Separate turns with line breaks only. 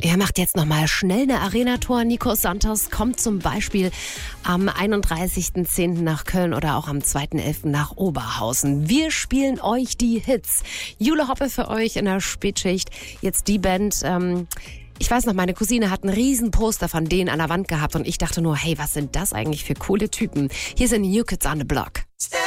Er macht jetzt nochmal schnell eine Arena-Tour. Nico Santos kommt zum Beispiel am 31.10. nach Köln oder auch am 2.11. nach Oberhausen. Wir spielen euch die Hits. Jule Hoppe für euch in der Spätschicht. Jetzt die Band. Ich weiß noch, meine Cousine hat einen riesen Poster von denen an der Wand gehabt und ich dachte nur, hey, was sind das eigentlich für coole Typen? Hier sind New Kids on the Block.
Stay